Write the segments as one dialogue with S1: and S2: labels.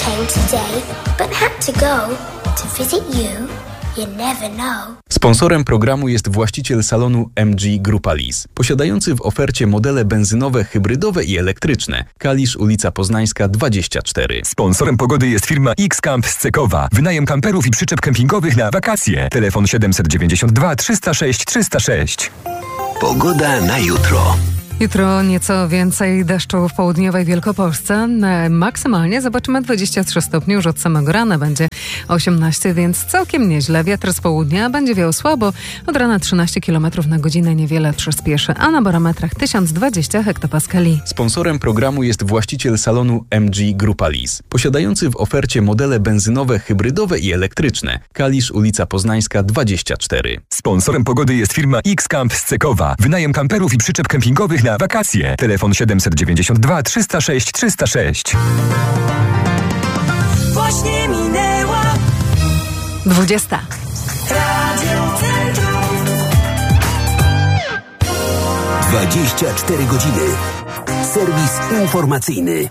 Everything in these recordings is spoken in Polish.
S1: came today, but had to go to visit you. You never know.
S2: Sponsorem programu jest właściciel salonu MG Grupa Lease, posiadający w ofercie modele benzynowe, hybrydowe i elektryczne. Kalisz, ulica Poznańska 24.
S3: Sponsorem pogody jest firma X-Camp z Cekowa. Wynajem kamperów i przyczep kempingowych na wakacje. Telefon 792 306 306.
S4: Pogoda na jutro.
S5: Jutro nieco więcej deszczu w południowej Wielkopolsce. Maksymalnie zobaczymy 23 stopni, już od samego rana będzie 18, więc całkiem nieźle. Wiatr z południa będzie wiał słabo, od rana 13 km na godzinę, niewiele przyspieszy, a na barometrach 1020 hektopaskali.
S2: Sponsorem programu jest właściciel salonu MG Grupa Lease, posiadający w ofercie modele benzynowe, hybrydowe i elektryczne. Kalisz, ulica Poznańska 24.
S3: Sponsorem pogody jest firma X-Camp z Cekowa. Wynajem kamperów i przyczep kempingowych na wakacje. Telefon 792 306 306.
S6: Właśnie minęła
S5: 20.
S6: Radio Centrum.
S4: 24 godziny. Serwis informacyjny.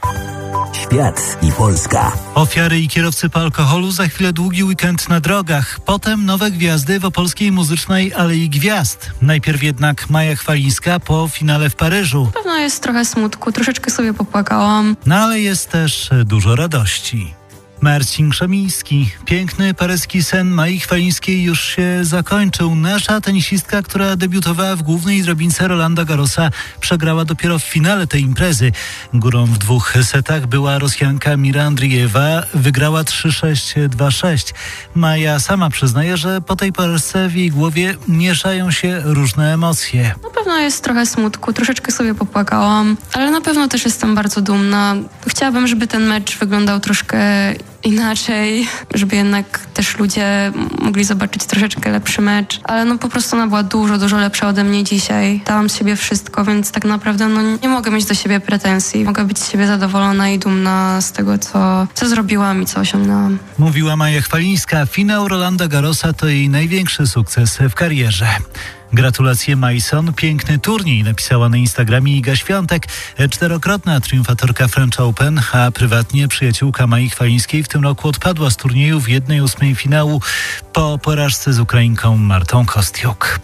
S4: Świat i Polska.
S7: Ofiary i kierowcy po alkoholu, za chwilę długi weekend na drogach. Potem nowe gwiazdy w opolskiej muzycznej Alei Gwiazd. Najpierw jednak Maja Chwalińska po finale w Paryżu.
S8: Na pewno jest trochę smutku, troszeczkę sobie popłakałam.
S7: No ale jest też dużo radości. Marcin Krzemiński. Piękny paryski sen Mai Chwalińskiej już się zakończył. Nasza tenisistka, która debiutowała w głównej drabince Rolanda Garrosa, przegrała dopiero w finale tej imprezy. Górą w 2 setach była Rosjanka Mira Andrijewa. Wygrała 3-6, 2-6. Maja sama przyznaje, że po tej porażce w jej głowie mieszają się różne emocje.
S8: Na pewno jest trochę smutku, troszeczkę sobie popłakałam, ale na pewno też jestem bardzo dumna. Chciałabym, żeby ten mecz wyglądał troszkę inaczej, żeby jednak też ludzie mogli zobaczyć troszeczkę lepszy mecz, ale no po prostu ona była dużo lepsza ode mnie dzisiaj. Dałam z siebie wszystko, więc tak naprawdę nie mogę mieć do siebie pretensji. Mogę być z siebie zadowolona i dumna z tego, co zrobiłam i co osiągnęłam.
S7: Mówiła Maja Chwalińska. Finał Rolanda Garrosa to jej największy sukces w karierze. Gratulacje Majson, piękny turniej, napisała na Instagramie Iga Świątek, 4-krotna triumfatorka French Open, a prywatnie przyjaciółka Mai Chwalińskiej w tym roku odpadła z turnieju w 1/8 finału po porażce z Ukrainką Martą Kostiuk.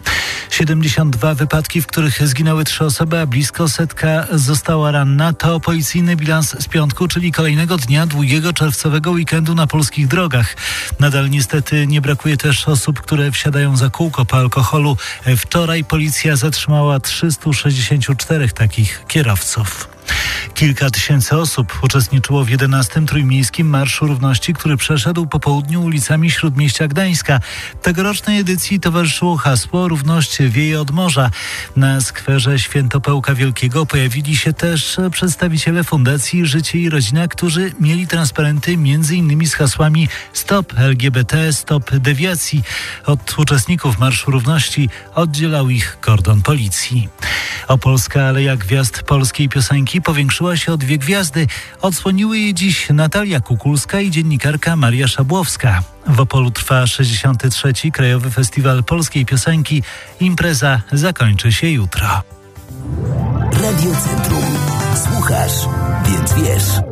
S7: 72 wypadki, w których zginęły 3 osoby, a blisko 100 została ranna. To policyjny bilans z piątku, czyli kolejnego dnia długiego czerwcowego weekendu na polskich drogach. Nadal niestety nie brakuje też osób, które wsiadają za kółko po alkoholu. Wczoraj policja zatrzymała 364 takich kierowców. Kilka tysięcy osób uczestniczyło w 11. Trójmiejskim Marszu Równości, który przeszedł po południu ulicami Śródmieścia Gdańska. Tegorocznej edycji towarzyszyło hasło Równość wieje od morza. Na skwerze Świętopełka Wielkiego pojawili się też przedstawiciele Fundacji Życie i Rodzina, którzy mieli transparenty m.in. z hasłami Stop LGBT, Stop Dewiacji. Od uczestników Marszu Równości oddzielał ich kordon policji. Opolska Aleja Gwiazd polskiej piosenki powiększyła się o 2 gwiazdy. Odsłoniły je dziś Natalia Kukulska i dziennikarka Maria Szabłowska. W Opolu trwa 63. Krajowy Festiwal Polskiej Piosenki. Impreza zakończy się jutro.
S4: Radio Centrum. Słuchasz, więc wiesz.